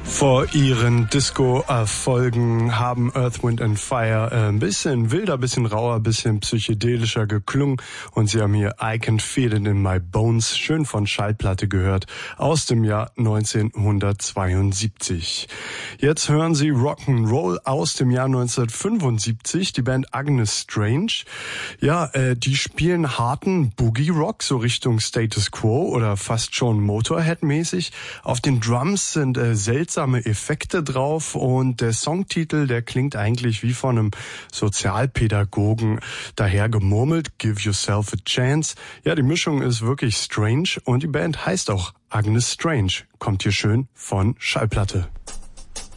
Vor ihren Disco-Erfolgen haben Earth, Wind and Fire ein bisschen wilder, bisschen rauer, bisschen psychedelischer geklungen und sie haben hier I Can Feel It in My Bones, schön von Schallplatte gehört, aus dem Jahr 1972. Jetzt hören Sie Rock'n'Roll aus dem Jahr 1975, die Band Agnes Strange. Ja, die spielen harten Boogie-Rock, so Richtung Status Quo oder fast schon Motorhead-mäßig. Auf den Drums sind seltsame Effekte drauf und der Songtitel, der klingt eigentlich wie von einem Sozialpädagogen daher gemurmelt, Give Yourself a Chance. Ja, die Mischung ist wirklich strange und die Band heißt auch Agnes Strange. Kommt hier schön von Schallplatte.